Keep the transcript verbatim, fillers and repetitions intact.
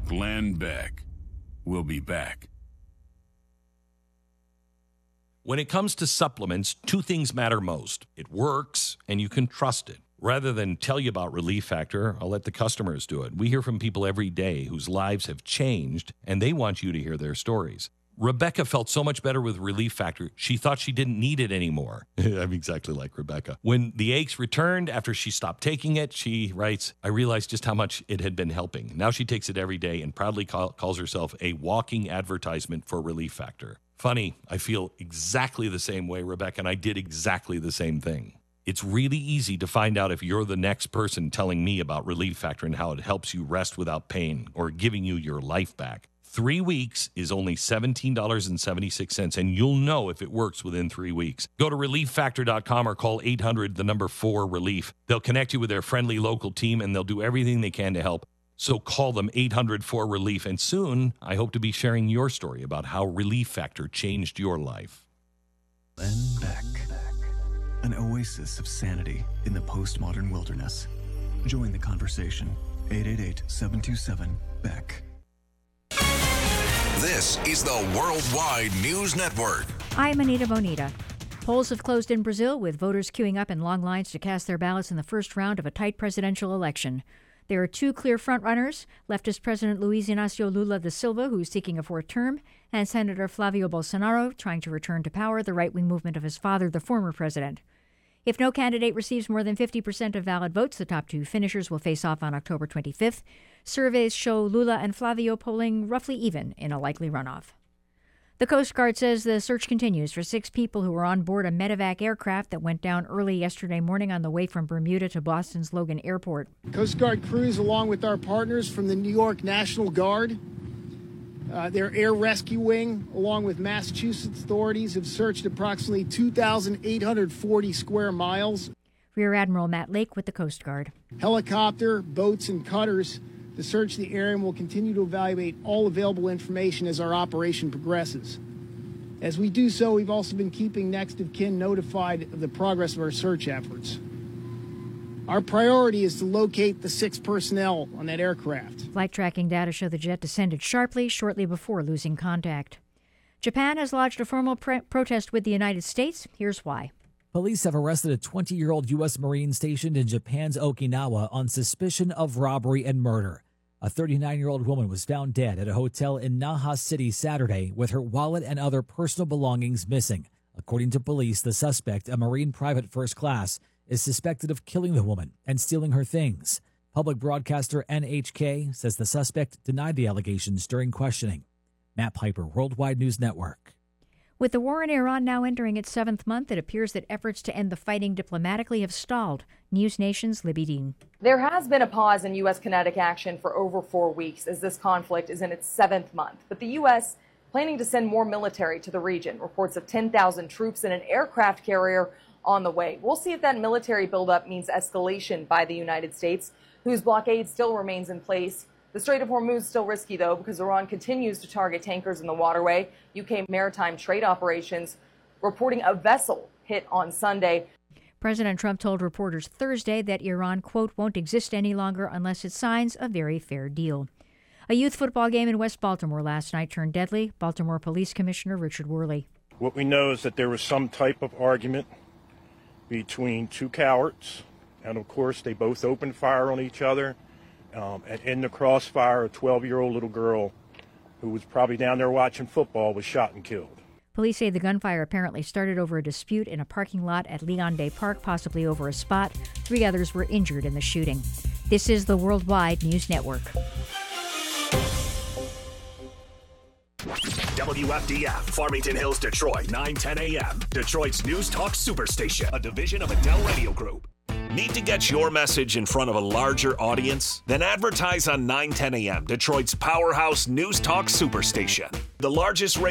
Glenn Beck. We'll be back. When it comes to supplements, two things matter most. It works, and you can trust it. Rather than tell you about Relief Factor, I'll let the customers do it. We hear from people every day whose lives have changed, and they want you to hear their stories. Rebecca felt so much better with Relief Factor, she thought she didn't need it anymore. I'm exactly like Rebecca. When the aches returned after she stopped taking it, she writes, I realized just how much it had been helping. Now she takes it every day and proudly call, calls herself a walking advertisement for Relief Factor. Funny, I feel exactly the same way, Rebecca, and I did exactly the same thing. It's really easy to find out if you're the next person telling me about Relief Factor and how it helps you rest without pain or giving you your life back. Three weeks is only seventeen dollars and seventy-six cents, and you'll know if it works within three weeks. Go to relief factor dot com or call eight hundred, the number four, relief. They'll connect you with their friendly local team, and they'll do everything they can to help. So call them eight hundred, four, relief, and soon I hope to be sharing your story about how Relief Factor changed your life. Glenn Beck, an oasis of sanity in the postmodern wilderness. Join the conversation. eight eight eight, seven two seven, B E C K. This is the Worldwide News Network. I'm Anita Bonita. Polls have closed in Brazil, with voters queuing up in long lines to cast their ballots in the first round of a tight presidential election. There are two clear frontrunners, leftist President Luiz Inácio Lula da Silva, who's seeking a fourth term, and Senator Flávio Bolsonaro, trying to return to power the right-wing movement of his father, the former president. If no candidate receives more than fifty percent of valid votes, the top two finishers will face off on October twenty-fifth. Surveys show Lula and Flávio polling roughly even in a likely runoff. The Coast Guard says the search continues for six people who were on board a medevac aircraft that went down early yesterday morning on the way from Bermuda to Boston's Logan Airport. Coast Guard crews, along with our partners from the New York National Guard, uh, their air rescue wing, along with Massachusetts authorities, have searched approximately two thousand eight hundred forty square miles. Rear Admiral Matt Lake with the Coast Guard. Helicopter, boats, and cutters to search the area, and will continue to evaluate all available information as our operation progresses. As we do so, we've also been keeping next of kin notified of the progress of our search efforts. Our priority is to locate the six personnel on that aircraft. Flight tracking data show the jet descended sharply shortly before losing contact. Japan has lodged a formal pre- protest with the United States. Here's why. Police have arrested a twenty-year-old U S Marine stationed in Japan's Okinawa on suspicion of robbery and murder. A thirty-nine-year-old woman was found dead at a hotel in Naha City Saturday with her wallet and other personal belongings missing. According to police, the suspect, a Marine private first class, is suspected of killing the woman and stealing her things. Public broadcaster N H K says the suspect denied the allegations during questioning. Matt Piper, Worldwide News Network. With the war in Iran now entering its seventh month, it appears that efforts to end the fighting diplomatically have stalled. News Nation's Libby Dean. There has been a pause in U S kinetic action for over four weeks as this conflict is in its seventh month. But the U S planning to send more military to the region. Reports of ten thousand troops and an aircraft carrier on the way. We'll see if that military buildup means escalation by the United States, whose blockade still remains in place. The Strait of Hormuz is still risky, though, because Iran continues to target tankers in the waterway. U K maritime trade operations reporting a vessel hit on Sunday. President Trump told reporters Thursday that Iran, quote, won't exist any longer unless it signs a very fair deal. A youth football game in West Baltimore last night turned deadly. Baltimore Police Commissioner Richard Worley. What we know is that there was some type of argument between two cowards, and of course they both opened fire on each other. Um, and in the crossfire, a twelve-year-old little girl who was probably down there watching football was shot and killed. Police say the gunfire apparently started over a dispute in a parking lot at Leon Day Park, possibly over a spot. Three others were injured in the shooting. This is the Worldwide News Network. W F D F, Farmington Hills, Detroit, nine ten a.m. Detroit's News Talk Superstation, a division of Adele Radio Group. Need to get your message in front of a larger audience? Then advertise on nine ten a.m., Detroit's powerhouse News Talk Superstation. The largest radio